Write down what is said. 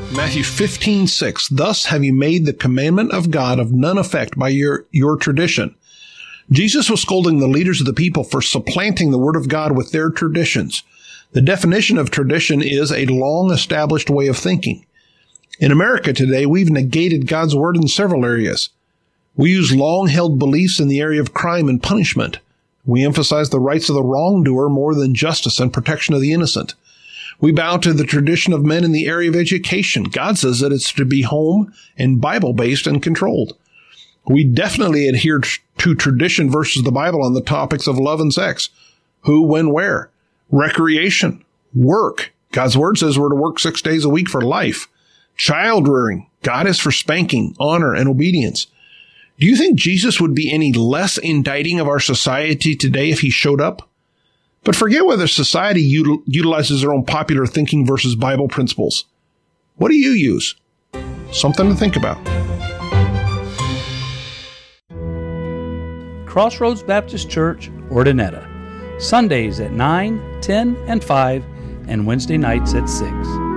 Matthew 15:6. Thus have you made the commandment of God of none effect by your tradition. Jesus was scolding the leaders of the people for supplanting the word of God with their traditions. The definition of tradition is a long-established way of thinking. In America today, we've negated God's word in several areas. We use long-held beliefs in the area of crime and punishment. We emphasize the rights of the wrongdoer more than justice and protection of the innocent. We bow to the tradition of men in the area of education. God says that it's to be home and Bible-based and controlled. We definitely adhere to tradition versus the Bible on the topics of love and sex, who, when, where, recreation, work. God's word says we're to work 6 days a week for life. Child rearing. God is for spanking, honor, and obedience. Do you think Jesus would be any less indicting of our society today if he showed up? But forget whether society utilizes their own popular thinking versus Bible principles. What do you use? Something to think about. Crossroads Baptist Church, Ordinetta. Sundays at 9, 10, and 5, and Wednesday nights at 6.